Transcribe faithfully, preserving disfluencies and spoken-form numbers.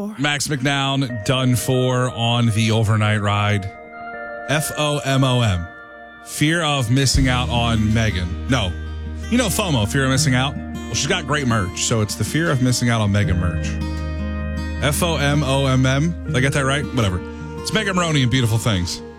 Max McNown, done for on the overnight ride. F O M O M. Fear of missing out on Megan. No. You know FOMO, fear of missing out? Well, she's got great merch, so it's the fear of missing out on Megan merch. F O M O M M. Did I get that right? Whatever. It's Megan Maroney and Beautiful Things.